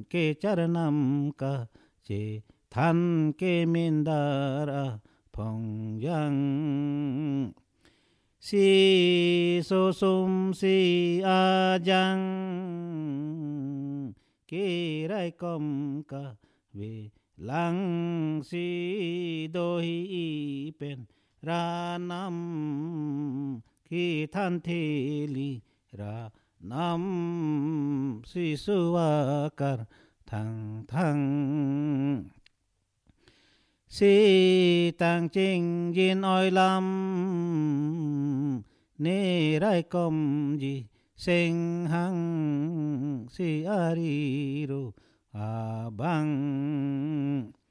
के चरणम का चे थान के मिंदारा phong si so sum si a giang ki rai kom ka vi lang si do hi pen ra nam ki than thi li ra nam si su a kar thang thang si tang ching jin oi lam ni rai kom ji sing hang si ari ru a bang